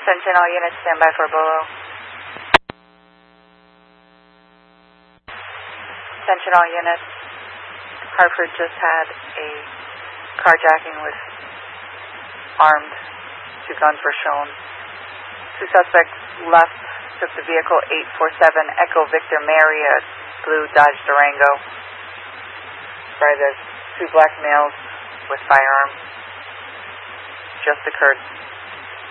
Attention all units, stand by for Bolo. Attention all units. Hartford just had a carjacking with armed. 2 guns were shown. 2 suspects left, took the vehicle 847 Echo Victor Mary, a blue Dodge Durango. Sorry, there's 2 black males with firearms. Just occurred.